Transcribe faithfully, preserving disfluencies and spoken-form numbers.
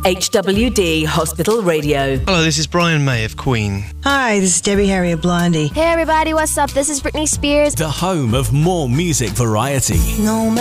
H W D Hospital Radio. Hello, this is Brian May of Queen. Hi, this is Debbie Harry of Blondie. Hey everybody, what's up? This is Britney Spears. The home of more music variety. No